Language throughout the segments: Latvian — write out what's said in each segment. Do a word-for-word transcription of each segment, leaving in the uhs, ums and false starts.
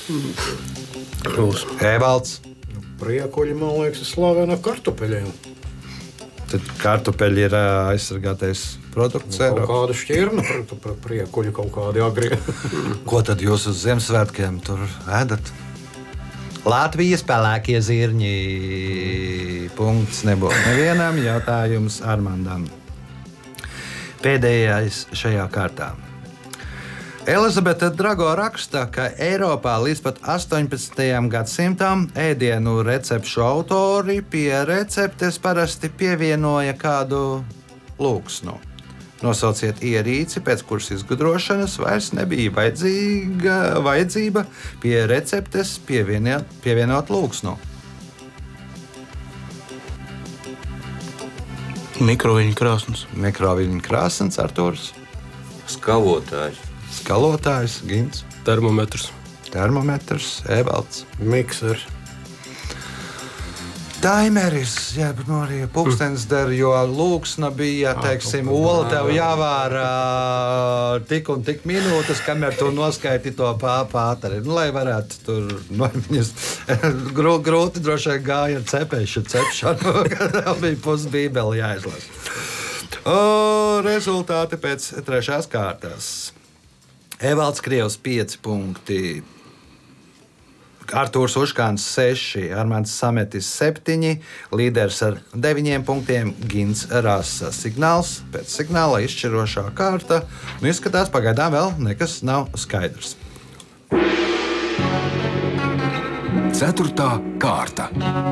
Jūs. Evalds. Priekuļi, man liekas, ir slavena kartupeļiem. Tad kartupeļi ir ā, aizsargātais produkts. Kaut kāda šķirna par, par priekuļu, kaut kādi agri. Ko tad jūs uz Ziemassvētkiem tur ēdat? Latvijas pelēkie zirņi. Punkts nebūs nevienam. Jautājums Armandam. Pēdējais šajā kārtā. Elizabete Drago raksta, ka Eiropā līdz pat astoņpadsmitajam gadsimtam ēdienu recepšu autori pie receptes parasti pievienoja kādu lūksnu. Nosauciet ierīci, pēc kuras izgudrošanas vairs nebija vajadzīga, vajadzība pie receptes pievienot, pievienot lūksnu. Mikroviļņu krāsns. Mikroviļņu krāsns, Artūrs. Skalotājs. Skalotājs, Gins. Termometrs. Termometrs, Evalds. Miksers. Taimeris, jeb no arī pulkstenis der, jo lūksna bija, teiksim, ola tev jāvāra tik un tik minūtes, kamēr tu noskaiti to pāteri. Nu, lai varētu tur, no viņas grūti droši vien gāja ar cepēšu cepšanu, kad tev bija pusbībeli jāizlasa. O, rezultāti pēc trešās kārtās. Evalds Krievs pieci punkti. Artūrs Uškāns seši, Armands Sametis septiņi, līderis ar deviņiem punktiem Gins Rasa. Signāls pēc signāla izšķirošā kārta. Nu, izskatās, pagaidām vēl nekas nav skaidrs. Ceturtā kārta.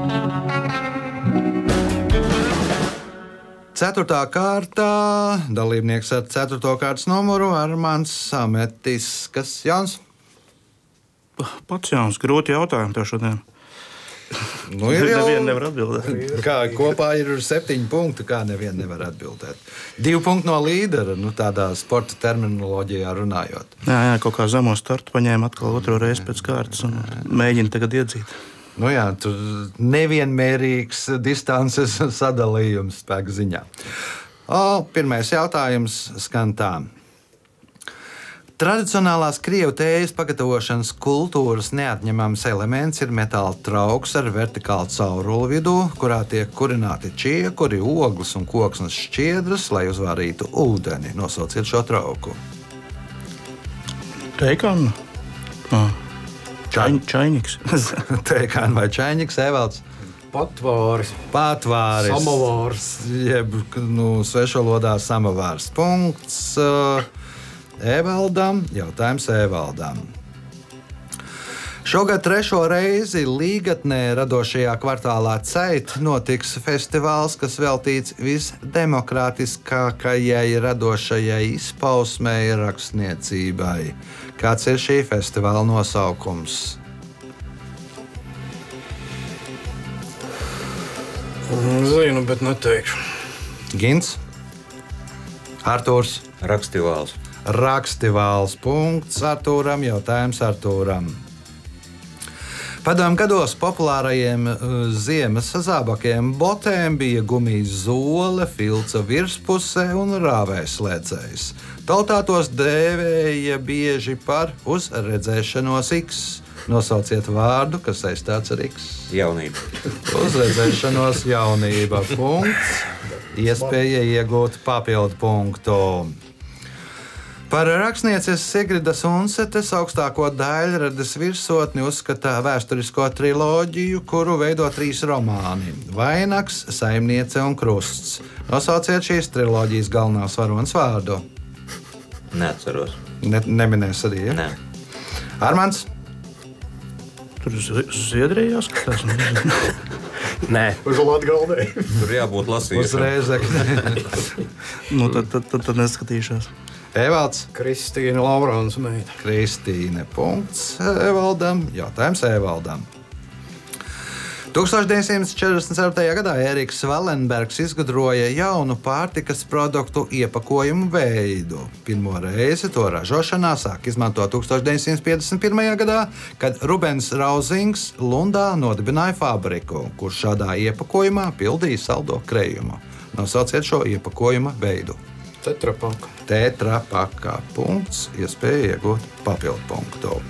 Ceturtā kārtā dalībnieks ar ceturto kārtas numuru Armands Sametis. Kas jauns? Pats jauns, grūti jautājumi tev šodien. Nu, ir jau nevienu nevar atbildēt. Kā kopā ir septiņi punkti, kā nevienu nevar atbildēt. Divi punkti no līdera, nu, tādā sporta terminoloģijā runājot. Jā, jā, kaut kā zemo startu paņēma atkal otro reizi pēc kārtas un mēģina tagad iedzīt. Nu jā, tur nevienmērīgs distances sadalījums spēka ziņā. O, pirmais jautājums skan tā. Tradicionālās krievu tējas pagatavošanas kultūras neatņemams elements ir metāla trauks ar vertikālu caurulu vidū, kurā tiek kurināti čiekuri, ogles un koksnes šķiedras, lai uzvārītu ūdeni. Nosauciet šo trauku. Teikāna? Oh. Čaņ, čaņiks. Teikāna vai čaņiks, Evalds? Patvāris. Patvāris. Samovārs. Jeb, nu, svešvalodā samovārs. Punkts. Uh, Evaldam, jautājums Evaldam. Šogad trešo reizi Līgatnē radošajā kvartālā Ceit notiks festivāls, kas veltīts visdemokrātiskākajai radošajai izpausmei rakstniecībai. Kāds ir šī festivāla nosaukums? Zinu, bet neteikšu. Gins? Artūrs? Rakstivāls. Rakstivāls. Punkts Artūram, jautājums Artūram. Padomju gados populārajiem ziemas zābakiem botēm bija gumijas zole, filca virspuse un rāvējslēdzējs. Tautā tos dēvēja bieži par uz redzēšanos X. Nosauciet vārdu, kas saistīts ar X. Jaunība. Uz redzēšanos jaunība. Punkts. Iespēja iegūt papildu punktu. Par rakstnieces Sigridas Unsetes augstāko daļradas virsotni uzskata vēsturisko triloģiju, kuru veido trīs romāni – Vainags, Saimniece un Krusts. Nosauciet šīs triloģijas galvenās varonas vārdu. Neatceros. Ne, neminēs arī, ja? Nē. Armands? Tur uz Zviedriju jāskatās. Nē. Uz Latgaldē. Tur jābūt Uz lasījušam. Rēzekni. Nu, tad, tad, tad, tad neskatīšos. Evalds? Kristīna Laurāns meita. Kristīne. Punkts Evaldam. Jautājums Evaldam. tūkstoš deviņsimt četrdesmit ceturtajā gadā Eriks Valenbergs izgudroja jaunu pārtikas produktu iepakojumu veidu. Pirmo reizi to ražošanā sāk izmantot tūkstoš deviņsimt piecdesmit pirmajā gadā, kad Rubens Rauzings Lundā nodibināja fabriku, kurš šādā iepakojumā pildīja saldo krējumu. Nosauciet šo iepakojuma veidu. Tetrapaka. Tetrapaka. Punkts. Iespēja iegūt papildu punktu.